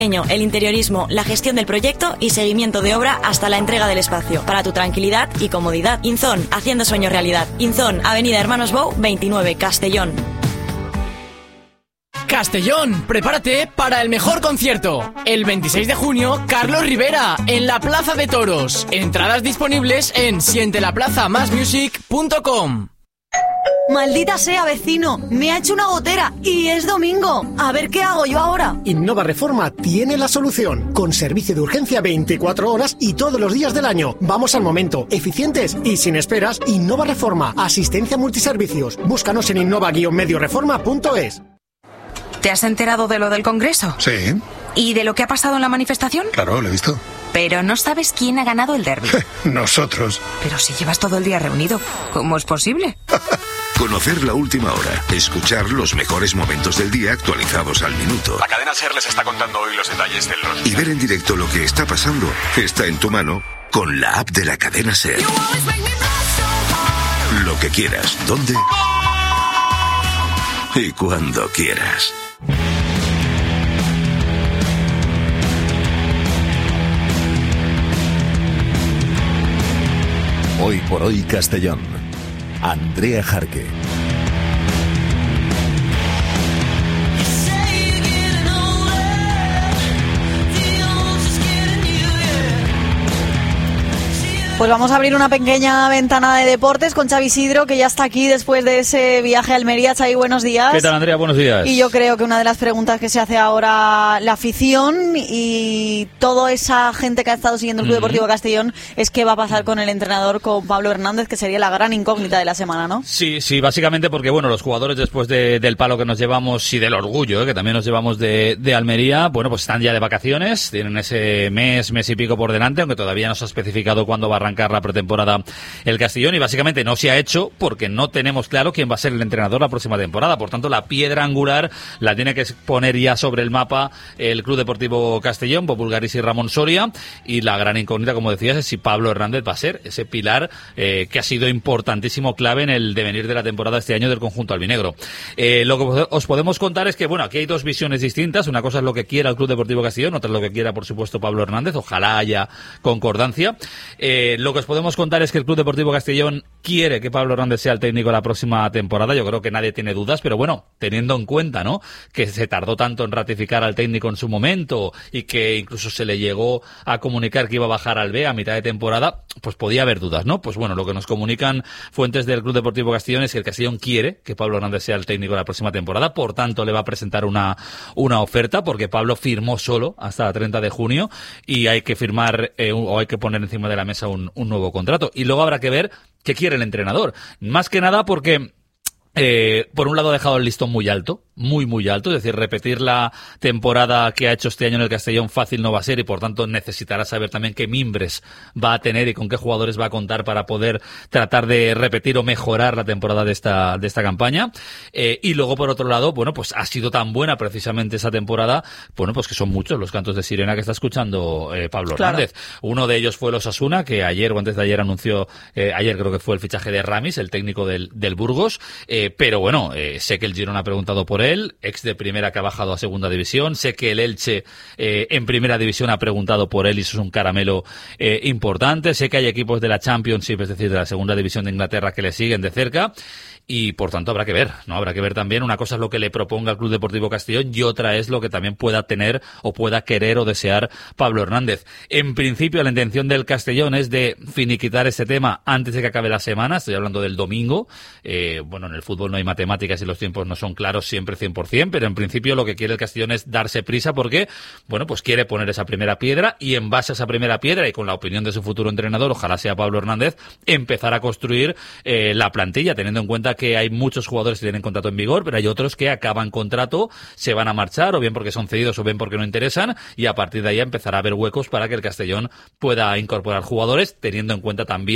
El interiorismo, la gestión del proyecto y seguimiento de obra hasta la entrega del espacio. Para tu tranquilidad y comodidad. Inzon, haciendo sueños realidad. Inzon, Avenida Hermanos Bou, 29, Castellón. Castellón, prepárate para el mejor concierto. El 26 de junio, Carlos Rivera, en la Plaza de Toros. Entradas disponibles en sientelaplazamasmusic.com. Maldita sea, vecino, me ha hecho una gotera y es domingo. A ver qué hago yo ahora. Innova Reforma tiene la solución, con servicio de urgencia 24 horas y todos los días del año. Vamos al momento, eficientes y sin esperas. Innova Reforma, asistencia multiservicios. Búscanos en innova-medioreforma.es. ¿Te has enterado de lo del Congreso? Sí. ¿Y de lo que ha pasado en la manifestación? Claro, lo he visto. Pero no sabes quién ha ganado el derbi. Nosotros. Pero si llevas todo el día reunido, ¿cómo es posible? Conocer la última hora, escuchar los mejores momentos del día actualizados al minuto. La cadena SER les está contando hoy los detalles del Rosa. Y ver en directo lo que está pasando está en tu mano con la app de la cadena SER. Lo que quieras, dónde y cuando quieras. Hoy por hoy Castellón. Andrea Jarque. Pues vamos a abrir una pequeña ventana de deportes con Xavi Sidro, que ya está aquí después de ese viaje a Almería. Xavi, buenos días. ¿Qué tal, Andrea? Buenos días. Y yo creo que una de las preguntas que se hace ahora la afición y toda esa gente que ha estado siguiendo el Club Deportivo Castellón es qué va a pasar con el entrenador, con Pablo Hernández, que sería la gran incógnita de la semana, ¿no? Sí, básicamente porque, bueno, los jugadores después del palo que nos llevamos y del orgullo que también nos llevamos de Almería, bueno, pues están ya de vacaciones, tienen ese mes y pico por delante, aunque todavía no se ha especificado cuándo va a arrancar la pretemporada el Castellón, y básicamente no se ha hecho porque no tenemos claro quién va a ser el entrenador la próxima temporada. Por tanto, la piedra angular la tiene que poner ya sobre el mapa el Club Deportivo Castellón, Populgaris y Ramón Soria, y la gran incógnita, como decías, es si Pablo Hernández va a ser ese pilar que ha sido importantísimo, clave en el devenir de la temporada este año del conjunto albinegro. Lo que os podemos contar es que, bueno, aquí hay dos visiones distintas. Una cosa es lo que quiera el Club Deportivo Castellón, otra es lo que quiera, por supuesto, Pablo Hernández. Ojalá haya concordancia. Lo que os podemos contar es que el Club Deportivo Castellón quiere que Pablo Hernández sea el técnico la próxima temporada. Yo creo que nadie tiene dudas, pero bueno, teniendo en cuenta, ¿no?, que se tardó tanto en ratificar al técnico en su momento y que incluso se le llegó a comunicar que iba a bajar al B a mitad de temporada, pues podía haber dudas, ¿no? Pues bueno, lo que nos comunican fuentes del Club Deportivo Castellón es que el Castellón quiere que Pablo Hernández sea el técnico la próxima temporada, por tanto le va a presentar una oferta, porque Pablo firmó solo hasta el 30 de junio y hay que firmar o hay que poner encima de la mesa un nuevo contrato. Y luego habrá que ver qué quiere el entrenador. Más que nada porque por un lado ha dejado el listón muy alto, muy alto, es decir, repetir la temporada que ha hecho este año en el Castellón fácil no va a ser, y por tanto necesitará saber también qué mimbres va a tener y con qué jugadores va a contar para poder tratar de repetir o mejorar la temporada de esta campaña. Y luego, por otro lado, bueno, pues ha sido tan buena precisamente esa temporada, bueno, pues que son muchos los cantos de sirena que está escuchando Pablo Hernández. Uno de ellos fue el Osasuna, que ayer o antes de ayer anunció, ayer creo que fue el fichaje de Ramis, el técnico del Burgos, pero bueno, sé que el Girona ha preguntado por él, ex de primera que ha bajado a segunda división. Sé que el Elche en primera división ha preguntado por él y eso es un caramelo importante. Sé que hay equipos de la Championship, es decir, de la segunda división de Inglaterra, que le siguen de cerca. Y por tanto habrá que ver, ¿no? Habrá que ver también. Una cosa es lo que le proponga el Club Deportivo Castellón y otra es lo que también pueda tener o pueda querer o desear Pablo Hernández. En principio la intención del Castellón es de finiquitar este tema antes de que acabe la semana. Estoy hablando del domingo. Bueno, en el fútbol no hay matemáticas y los tiempos no son claros siempre 100%, pero en principio lo que quiere el Castellón es darse prisa porque, bueno, pues quiere poner esa primera piedra y en base a esa primera piedra y con la opinión de su futuro entrenador, ojalá sea Pablo Hernández, empezar a construir la plantilla, teniendo en cuenta que hay muchos jugadores que tienen contrato en vigor, pero hay otros que acaban contrato, se van a marchar, o bien porque son cedidos o bien porque no interesan, y a partir de ahí empezará a haber huecos para que el Castellón pueda incorporar jugadores, teniendo en cuenta también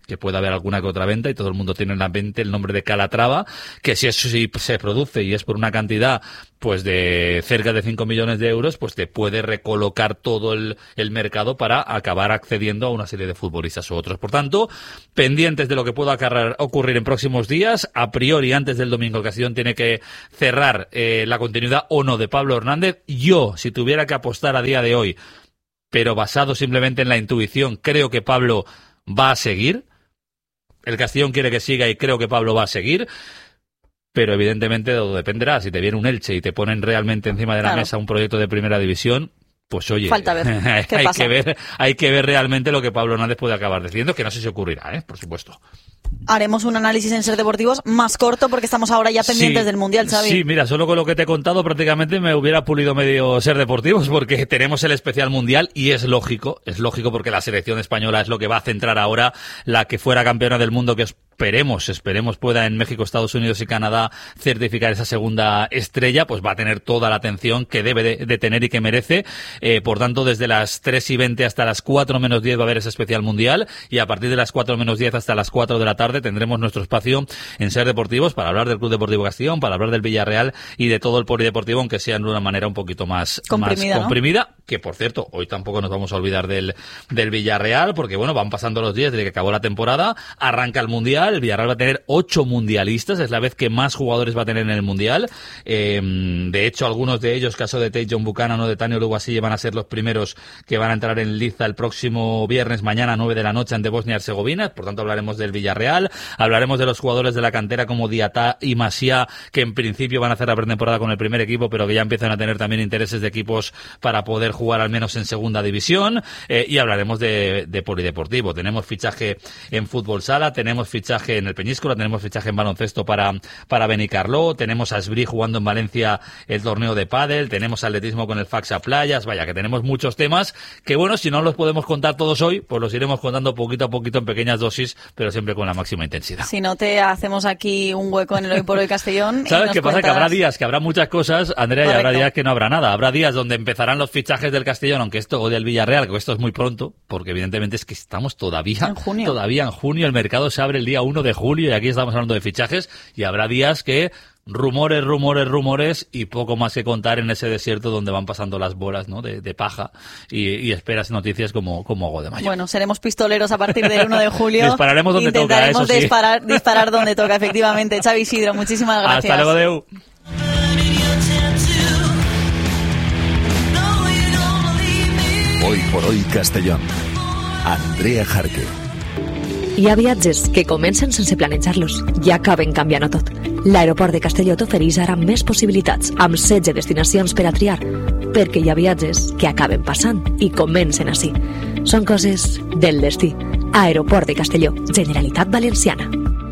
que pueda haber alguna que otra venta, y todo el mundo tiene en la mente el nombre de Calatrava, que si se produce y es por una cantidad pues de cerca de 5 millones de euros, pues te puede recolocar todo el mercado para acabar accediendo a una serie de futbolistas u otros. Por tanto, pendientes de lo que pueda ocurrir en próximos días. A priori, antes del domingo, el Castellón tiene que cerrar la continuidad o no de Pablo Hernández. Yo, si tuviera que apostar a día de hoy, pero basado simplemente en la intuición, creo que Pablo va a seguir. El Castellón quiere que siga y creo que Pablo va a seguir, pero evidentemente todo dependerá. Si te viene un Elche y te ponen realmente encima de la mesa un proyecto de primera división, pues oye, falta ver qué pasa. Hay que ver realmente lo que Pablo Hernández puede acabar decidiendo, que no sé si ocurrirá, por supuesto. Haremos un análisis en Ser Deportivos más corto porque estamos ahora ya pendientes del Mundial, Xavi. Sí, mira, solo con lo que te he contado prácticamente me hubiera pulido medio Ser Deportivos, porque tenemos el especial Mundial y es lógico porque la selección española es lo que va a centrar ahora, la que fuera campeona del mundo, que esperemos pueda en México, Estados Unidos y Canadá certificar esa segunda estrella, pues va a tener toda la atención que debe de tener y que merece. Por tanto, desde las 3:20 hasta las 4:10 va a haber ese especial Mundial, y a partir de las 4:10 hasta las 4 de la tarde tendremos nuestro espacio en Ser Deportivos para hablar del Club Deportivo Castellón, para hablar del Villarreal y de todo el polideportivo, aunque sea de una manera un poquito más comprimida, que por cierto, hoy tampoco nos vamos a olvidar del Villarreal, porque bueno, van pasando los días desde que acabó la temporada, arranca el Mundial. El Villarreal va a tener 8 mundialistas, es la vez que más jugadores va a tener en el Mundial. De hecho, algunos de ellos, caso de Tate John Buchanan o de Tani Oluwaseyi, van a ser los primeros que van a entrar en Liza el próximo viernes, mañana a 9 de la noche ante Bosnia-Herzegovina. Por tanto, hablaremos del Villarreal, hablaremos de los jugadores de la cantera como Diatá y Masia, que en principio van a hacer la pretemporada con el primer equipo, pero que ya empiezan a tener también intereses de equipos para poder jugar al menos en segunda división. Y hablaremos de polideportivo. Tenemos fichaje en fútbol sala, tenemos fichaje en el Peñíscola, tenemos fichaje en baloncesto para Benicarló, tenemos a Esbrí jugando en Valencia el torneo de pádel, tenemos atletismo con el Faxa Playas, vaya que tenemos muchos temas que bueno, si no los podemos contar todos hoy, pues los iremos contando poquito a poquito en pequeñas dosis, pero siempre con la máxima intensidad. Si no, te hacemos aquí un hueco en el Hoy por Hoy Castellón. ¿Sabes qué pasa? Que habrá días que habrá muchas cosas, Andrea, correcto, y habrá días que no habrá nada. Habrá días donde empezarán los fichajes del Castellón, aunque esto, o del Villarreal, que esto es muy pronto, porque evidentemente es que estamos todavía en junio, el mercado se abre el día 1 de julio y aquí estamos hablando de fichajes, y habrá días que rumores y poco más que contar en ese desierto donde van pasando las bolas, ¿no? de paja y esperas noticias como Go de Mayo. Bueno, seremos pistoleros a partir del 1 de julio. Dispararemos donde toca, eso sí. Intentaremos disparar donde toca, efectivamente. Xavi Isidro, muchísimas gracias. Hasta luego, Deu. Hoy por Hoy Castellón. Andrea Jarque. Hi ha viatges que comencen sense planejar-los i acaben canviant-ho tot. L'aeroport de Castelló t'ofereix ara més possibilitats, amb 16 destinacions per a triar, perquè hi ha viatges que acaben passant i comencen així. Són coses del destí. Aeroport de Castelló, Generalitat Valenciana.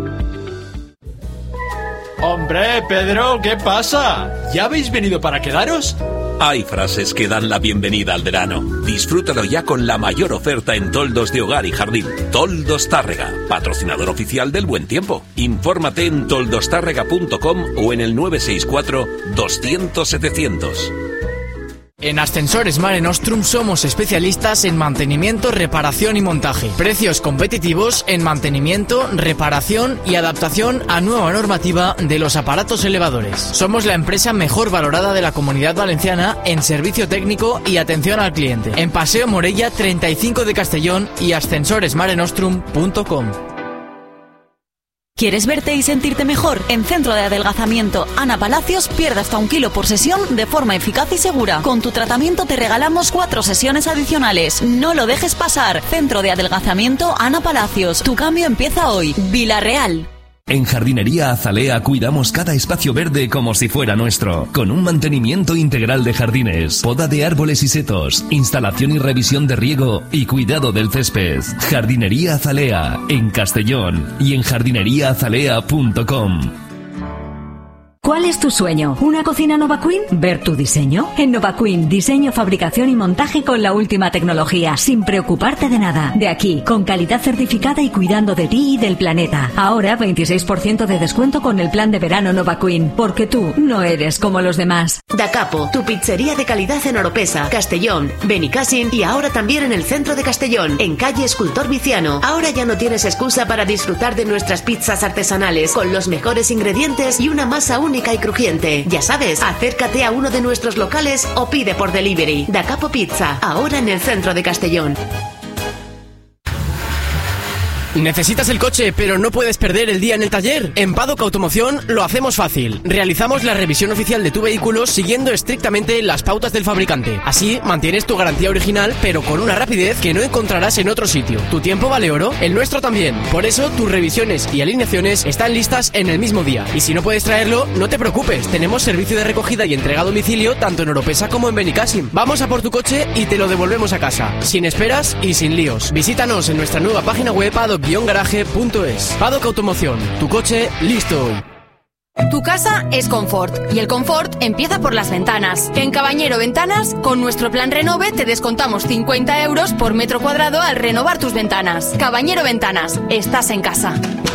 Hombre, Pedro, ¿qué pasa? ¿Ya habéis venido para quedaros? Hay frases que dan la bienvenida al verano. Disfrútalo ya con la mayor oferta en toldos de hogar y jardín. Toldos Tárrega, patrocinador oficial del Buen Tiempo. Infórmate en toldostárrega.com o en el 964 200 700. En Ascensores Mare Nostrum somos especialistas en mantenimiento, reparación y montaje. Precios competitivos en mantenimiento, reparación y adaptación a nueva normativa de los aparatos elevadores. Somos la empresa mejor valorada de la Comunidad Valenciana en servicio técnico y atención al cliente. En Paseo Morella 35 de Castellón y ascensoresmarenostrum.com. ¿Quieres verte y sentirte mejor? En Centro de Adelgazamiento Ana Palacios pierde hasta 1 kilo por sesión de forma eficaz y segura. Con tu tratamiento te regalamos 4 sesiones adicionales. No lo dejes pasar. Centro de Adelgazamiento Ana Palacios. Tu cambio empieza hoy. Villarreal. En Jardinería Azalea cuidamos cada espacio verde como si fuera nuestro, con un mantenimiento integral de jardines, poda de árboles y setos, instalación y revisión de riego y cuidado del césped. Jardinería Azalea, en Castellón y en jardineriaazalea.com. ¿Cuál es tu sueño? ¿Una cocina Nova Queen? ¿Ver tu diseño? En Nova Queen, diseño, fabricación y montaje con la última tecnología, sin preocuparte de nada. De aquí, con calidad certificada y cuidando de ti y del planeta. Ahora 26% de descuento con el plan de verano Nova Queen, porque tú no eres como los demás. Da Capo, tu pizzería de calidad en Oropesa, Castellón, Benicàssim y ahora también en el centro de Castellón, en calle Escultor Viciano. Ahora ya no tienes excusa para disfrutar de nuestras pizzas artesanales con los mejores ingredientes y una masa única y crujiente. Ya sabes, acércate a uno de nuestros locales o pide por delivery. Da Capo Pizza, ahora en el centro de Castellón. ¿Necesitas el coche pero no puedes perder el día en el taller? En Paddock Automoción lo hacemos fácil. Realizamos la revisión oficial de tu vehículo siguiendo estrictamente las pautas del fabricante. Así mantienes tu garantía original pero con una rapidez que no encontrarás en otro sitio. ¿Tu tiempo vale oro? El nuestro también. Por eso tus revisiones y alineaciones están listas en el mismo día. Y si no puedes traerlo, no te preocupes. Tenemos servicio de recogida y entrega a domicilio tanto en Oropesa como en Benicàssim. Vamos a por tu coche y te lo devolvemos a casa. Sin esperas y sin líos. Visítanos en nuestra nueva página web paddock-garaje.es. Paddock Automoción, tu coche listo hoy. Tu casa es confort y el confort empieza por las ventanas. En Cabañero Ventanas, con nuestro plan Renove te descontamos 50 euros por metro cuadrado al renovar tus ventanas. Cabañero Ventanas, estás en casa.